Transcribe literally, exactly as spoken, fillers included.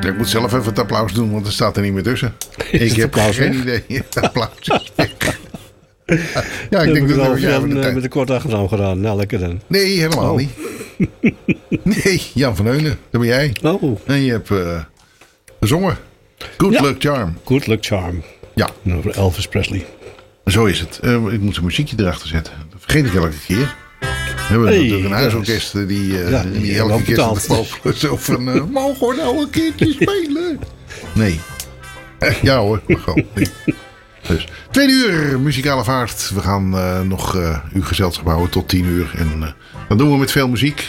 Ik moet zelf even het applaus doen, want er staat er niet meer tussen. Ik heb applaus geen weg? idee. Het applaus is weg. Ja, ik Dat denk heb dat ik we al ja, met, de uh, tijd. met een korte achternaam gedaan. Nou, lekker dan. Nee, helemaal Oh. niet. Nee, Jan van Heunen, dat ben jij. Oh, En je hebt uh, gezongen. Good Ja. Luck Charm. Good Luck Charm. Ja, Over Elvis Presley. zo is het. Uh, ik moet een muziekje erachter zetten. Dat vergeet ik elke keer. We hebben Hey, natuurlijk een dat huisorkest uh, die, uh, Ja, die, die elke hebben keer betaald. staat zo van... Uh, mogen we nou een keertje spelen? Nee. Eh, ja hoor, gewoon. Nee. Dus, tweede uur muzikale vaart. We gaan uh, nog uh, uw gezelschap houden tot tien uur. En uh, dat doen we met veel muziek.